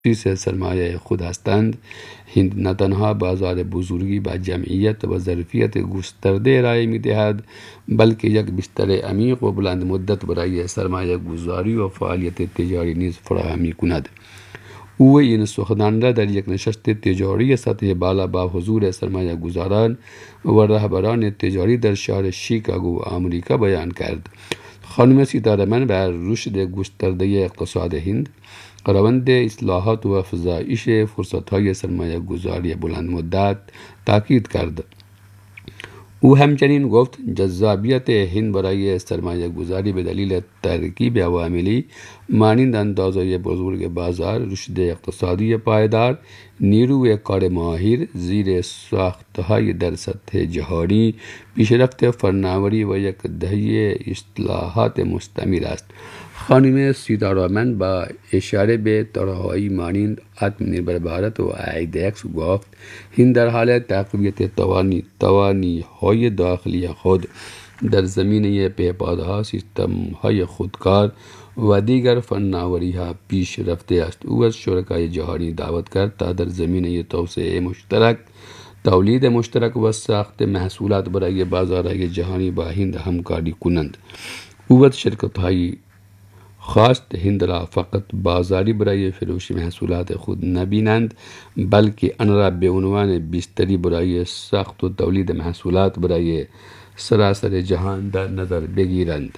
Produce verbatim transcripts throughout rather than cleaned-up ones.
تأسیس سرمایه خود هستند، هند نه تنها بازار بزرگی با جمعیت و ظرفیت گسترده ارائه می‌دهد، بلکه یک بستر عمیق و بلند مدت برای سرمایه گذاری و فعالیت تجاری نیز فراهم می‌کند. او این سخنان را در یک نشست تجاری سطح بالا با حضور سرمایه گذاران و رهبران تجاری در شهر شیکاگو آمریکا بیان کرد. خانم سیتارمن بر رشد گسترده اقتصاد هند، روند اصلاحات و افزایش فرصت‌های سرمایه گذاری بلند مدت تاکید کرد. او همچنین گفت جذابیت هند برای سرمایه گذاری به دلیل ترکیب عواملی مانند اندازه بزرگ بازار، رشد اقتصادی پایدار، نیروی کار ماهر، زیر ساختهای در سطح جهانی، پیشرفت فناوری و یک دهه اصلاحات مستمر است. خانم سیتارامن با اشاره به طرح‌های مانند آتمانیربر بھارت و آیدکس گفت هند در حال تقویت توانی توانی‌های داخلی خود در زمینه پیپادها، سیستم‌های خودکار و دیگر فناوری‌ها پیش رفته است. او از شرکای جهانی دعوت کرد تا در زمینه توسعه مشترک، تولید مشترک و ساخت محصولات برای بازارهای جهانی با هند همکاری کنند. او از شرکت‌های خواست هند را فقط بازاری برای فروش محصولات خود نبینند، بلکه آن را به عنوان بستری برای ساخت و تولید محصولات برای سراسر جهان در نظر بگیرند.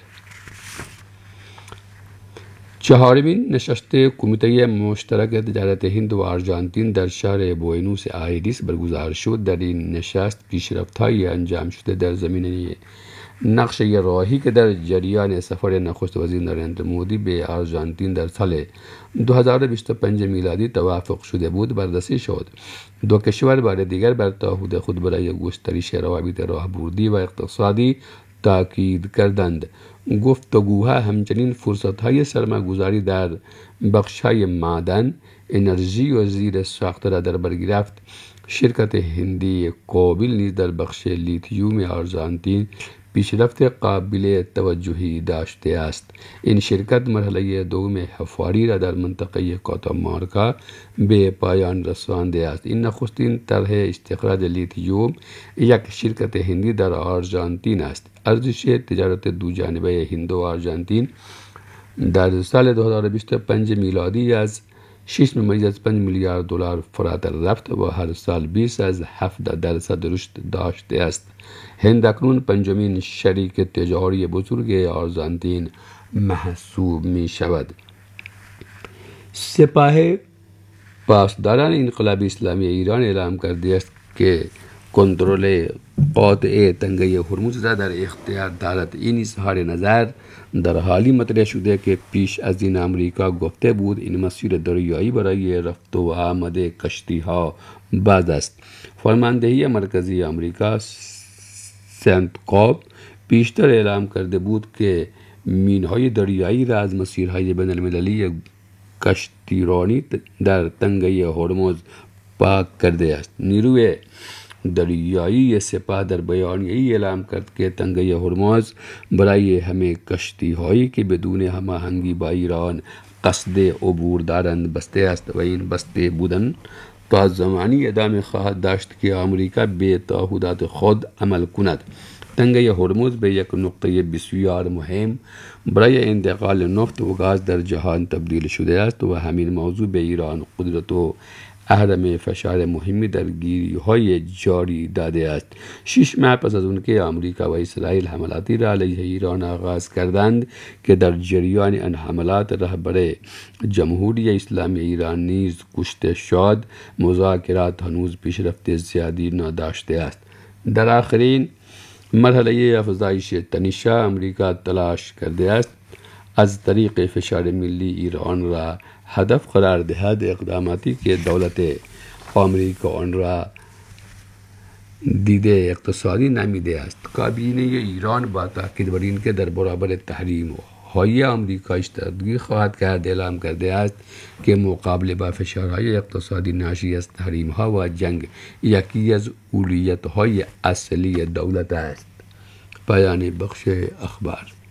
چهارمین نشست کمیته مشترک تجارت هند و آرژانتین در شهر بوئنوس آیرس برگزار شد. در این نشست پیشرفت‌های انجام شده در زمینه نقشه راهی که در جریان سفر نخست وزیر نریندر مودی به آرژانتین در سال دو هزار و بیست و پنج میلادی توافق شده بود بررسی شد. دو کشور بار دیگر بر تعهد خود برای گسترش روابط راهبردی و اقتصادی تاکید کردند. گفتگوها همچنین فرصت‌های سرمایه‌گذاری در بخش‌های معدن، انرژی و زیر ساخت را در بر گرفت. شرکت هندی کوبل نیز در بخش لیتیوم آرژانتین پیشرفت قابل توجهی داشته است. این شرکت مرحله دوم حفاری را در منطقه کاتامارکا به پایان رسانده است. این نخستین طرح استخراج لیتیوم یک شرکت هندی در آرژانتین است. ارزش تجارت دو جانبه هند و آرژانتین در سال دو هزار و بیست و پنج میلادی از شش ممیز از پنج میلیارد دلار فراتر رفت و هر سال بیست از هفده درصد رشد داشته است. هند اکنون پنجمین شریک تجاری بزرگ آرژانتین محسوب می شود. سپاه پاسداران انقلاب اسلامی ایران اعلام کرده است که کنترل قاطع تنگه هرمز را در اختیار دارد. این اظهار نظر در حالی مطرح شده که پیش از این آمریکا گفته بود این مسیر دریایی برای رفت و آمد کشتی‌ها باز است. فرماندهی مرکزی آمریکا سنتکاپ پیشتر اعلام کرده بود که مینهای دریایی را از مسیرهای بین المللی کشتیرانی در تنگه هرمز پاک کرده است. نیروی دریایی سپاه در بیانیه‌ای اعلام کرد که تنگه هرمز برای همه کشتی‌هایی که بدون هماهنگی با ایران قصد عبور دارند بسته است و این بسته بودن تا زمانی ادامه خواهد داشت که آمریکا به تعهدات خود عمل کند. تنگه هرمز به یک نقطه بسیار مهم برای انتقال نفت و گاز در جهان تبدیل شده است و همین موضوع به ایران قدرت و اهرم فشار مهمی در گیری‌های جاری داده است. شش ماه پس از آنکه آمریکا و اسرائیل حملاتی را علیه ایران آغاز کردند که در جریان آن حملات رهبر جمهوری اسلامی ایران نیز کشته شد، مذاکرات هنوز پیشرفت زیادی نداشته است. در آخرین مرحله افزایش تنش آمریکا تلاش کرده است از طریق فشار ملی ایران را هدف قرار دهد. اقداماتی که دولت آمریکا آن را دیده اقتصادی نامیده است. کابینه ایران با تاکید بر اینکه در برابر تحریم های آمریکا ایستادگی خواهد کرد اعلام کرده است که مقابله با فشارهای اقتصادی ناشی از تحریم ها و جنگ یکی از اولویت های اصلی دولت است. پایان بخش اخبار.